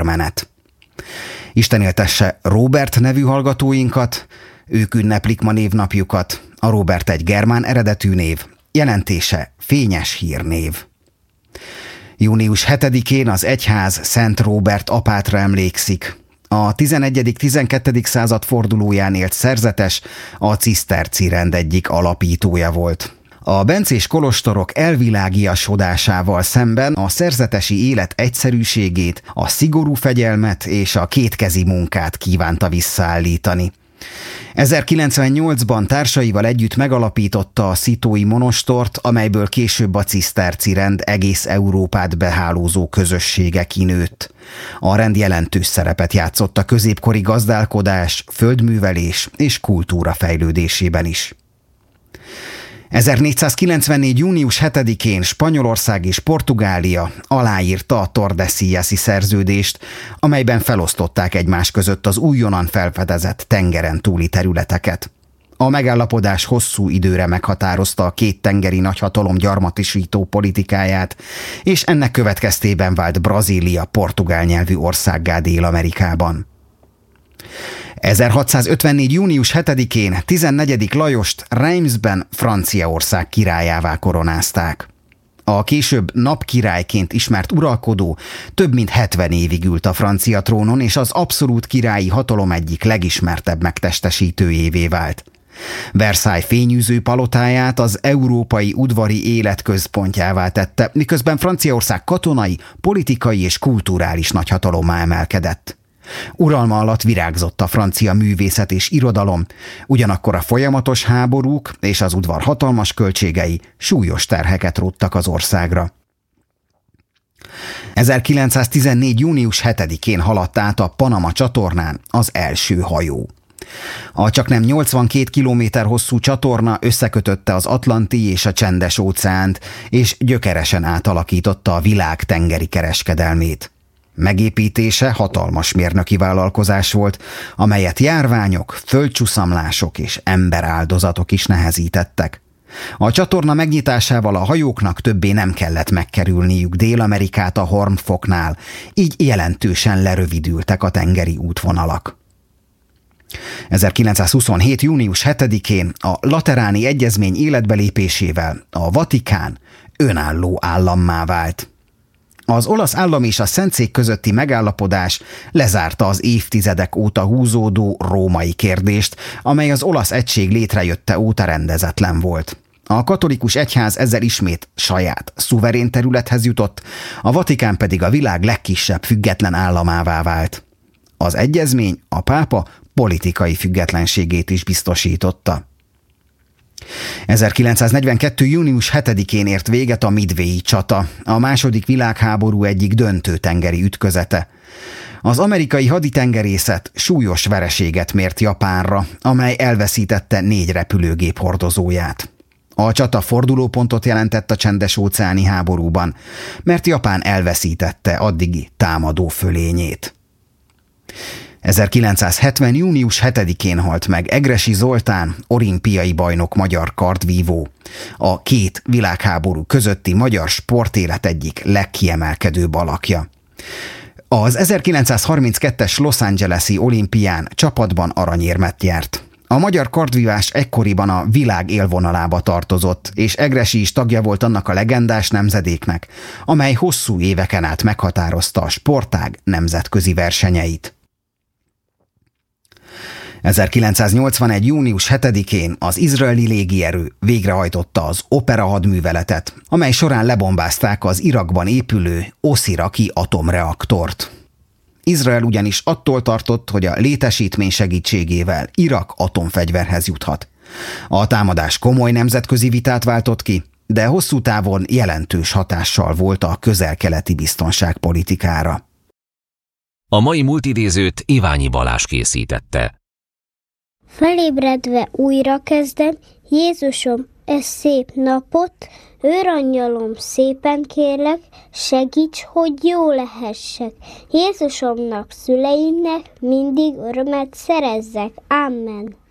udvarmenet. Isten éltesse Róbert nevű hallgatóinkat, ők ünneplik ma névnapjukat. A Róbert egy germán eredetű név, jelentése fényes hírnév. Június 7-én az egyház Szent Róbert apátra emlékszik. A 11.-12. század fordulóján élt szerzetes, a ciszterci rend egyik alapítója volt. A bencés kolostorok elvilágiasodásával szemben a szerzetesi élet egyszerűségét, a szigorú fegyelmet és a kétkezi munkát kívánta visszaállítani. 1098-ban társaival együtt megalapította a szitói monostort, amelyből később a ciszterci rend egész Európát behálózó közössége kinőtt. A rend jelentős szerepet játszott a középkori gazdálkodás, földművelés és kultúra fejlődésében is. 1494. június 7-én Spanyolország és Portugália aláírta a Tordesillas-i szerződést, amelyben felosztották egymás között az újonnan felfedezett tengeren túli területeket. A megállapodás hosszú időre meghatározta a két tengeri nagyhatalom gyarmatisító politikáját, és ennek következtében vált Brazília portugál nyelvű országgá Dél-Amerikában. 1654. június 7-én 14. Lajost Reimsben Franciaország királyává koronázták. A később napkirályként ismert uralkodó több mint 70 évig ült a francia trónon, és az abszolút királyi hatalom egyik legismertebb megtestesítőjévé vált. Versailles fényűző palotáját az európai udvari élet központjává tette, miközben Franciaország katonai, politikai és kulturális nagyhatalommá emelkedett. Uralma alatt virágzott a francia művészet és irodalom, ugyanakkor a folyamatos háborúk és az udvar hatalmas költségei súlyos terheket róttak az országra. 1914. június 7-én haladt át a Panama csatornán az első hajó. A csaknem 82 kilométer hosszú csatorna összekötötte az Atlanti és a Csendes-óceánt, és gyökeresen átalakította a világ tengeri kereskedelmét. Megépítése hatalmas mérnöki vállalkozás volt, amelyet járványok, földcsuszamlások és emberáldozatok is nehezítettek. A csatorna megnyitásával a hajóknak többé nem kellett megkerülniük Dél-Amerikát a Horn-foknál, így jelentősen lerövidültek a tengeri útvonalak. 1927. június 7-én a Lateráni Egyezmény életbelépésével a Vatikán önálló állammá vált. Az olasz állam és a Szentszék közötti megállapodás lezárta az évtizedek óta húzódó római kérdést, amely az olasz egység létrejötte óta rendezetlen volt. A katolikus egyház ezzel ismét saját, szuverén területhez jutott, a Vatikán pedig a világ legkisebb független államává vált. Az egyezmény a pápa politikai függetlenségét is biztosította. 1942. június 7-én ért véget a Midwayi csata, a második világháború egyik döntő tengeri ütközete. Az amerikai haditengerészet súlyos vereséget mért Japánra, amely elveszítette 4 repülőgép hordozóját. A csata fordulópontot jelentett a Csendes-óceáni háborúban, mert Japán elveszítette addigi támadó fölényét. 1970. június 7-én halt meg Egressy Zoltán, olimpiai bajnok magyar kardvívó, a két világháború közötti magyar sportélet egyik legkiemelkedőbb alakja. Az 1932-es Los Angeles-i olimpián csapatban aranyérmet nyert. A magyar kardvívás ekkoriban a világ élvonalába tartozott, és Egressy is tagja volt annak a legendás nemzedéknek, amely hosszú éveken át meghatározta a sportág nemzetközi versenyeit. 1981. június 7-én az izraeli légierő végrehajtotta az Opera hadműveletet, amely során lebombázták az Irakban épülő Osziraki atomreaktort. Izrael ugyanis attól tartott, hogy a létesítmény segítségével Irak atomfegyverhez juthat. A támadás komoly nemzetközi vitát váltott ki, de hosszú távon jelentős hatással volt a közel-keleti biztonságpolitikára. A mai multidézőt Iványi Balázs készítette. Felébredve újra kezdem, Jézusom, ez szép napot, őrangyalom, szépen kérlek, segíts, hogy jó lehessek. Jézusomnak, szüleimnek mindig örömet szerezzek. Amen.